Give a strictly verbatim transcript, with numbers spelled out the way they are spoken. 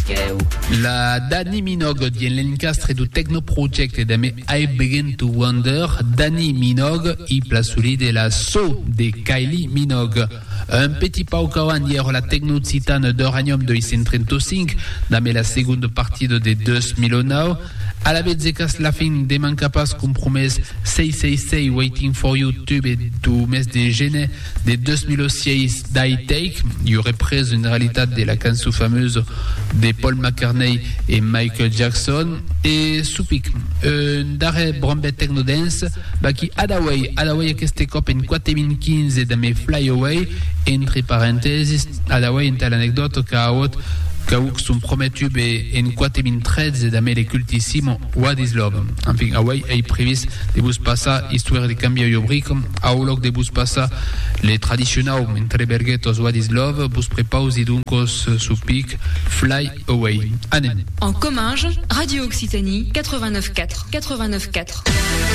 La Dani Minogue di l'encastre du Techno Project e da me I Begin to Wonder. Dani Minogue, i plasuli de la So de Kylie Minogue. Un petit pas au kawan hier la Techno Citane d'Uranium de I cent trentacinc, da me la seconde partie de deux mille neuf. À la Bezzecas la fin de Mancapas compromes sei sei sei Waiting for You tube et du mes de gene de deux mille six Die Take. Il y aurait pris une réalité de la canson fameuse de Paul McCartney et Michael Jackson. Et Soupik, un daré brombet techno dance, bah qui Adaway, Adaway qu'este cop en quatre mille quinze de mes Fly Away, entre parenthèses, Adaway est l'anecdote qu'a haute Kaouk son premier tube est en quatre mille treize et d'amé les cultissimo What is Love. Enfin, Hawaii est prévu de vous passer histoire de cambiar yo brick, à loc de vous passer les traditionnels entre berguetos What is Love, vous prépause donc sous pic Fly Away. Anem. En Comminges, Radio Occitanie quatre-vingt-neuf quatre quatre-vingt-neuf quatre.